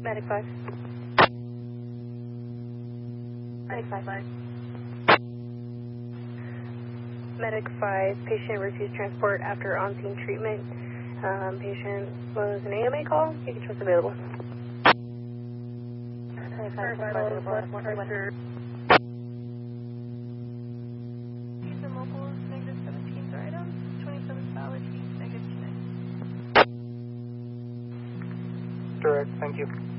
Medic 5. Medic 5. Medic 5, patient refused transport after on-scene treatment. Patient was an AMA call. You can trust available. Medic 5, Houston locals, negative 17 for items, 27 valid, negative 2. Direct, thank you.